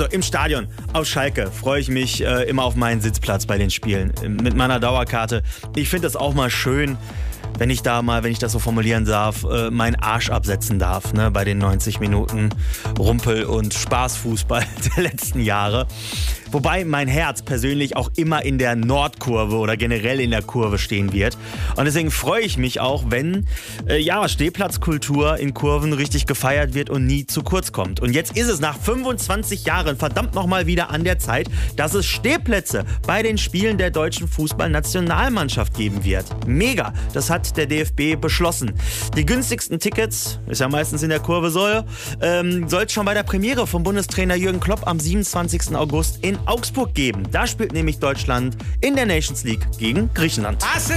im Stadion auf Schalke freue ich mich immer auf meinen Sitzplatz bei den Spielen mit meiner Dauerkarte. Ich finde das auch mal schön, wenn ich das so formulieren darf, meinen Arsch absetzen darf, ne, bei den 90 Minuten Rumpel- und Spaßfußball der letzten Jahre. Wobei mein Herz persönlich auch immer in der Nordkurve oder generell in der Kurve stehen wird. Und deswegen freue ich mich auch, wenn Stehplatzkultur in Kurven richtig gefeiert wird und nie zu kurz kommt. Und jetzt ist es nach 25 Jahren verdammt nochmal wieder an der Zeit, dass es Stehplätze bei den Spielen der deutschen Fußballnationalmannschaft geben wird. Mega, das hat der DFB beschlossen. Die günstigsten Tickets, ist ja meistens in der Kurve soll es schon bei der Premiere vom Bundestrainer Jürgen Klopp am 27. August in Augsburg geben. Da spielt nämlich Deutschland in der Nations League gegen Griechenland.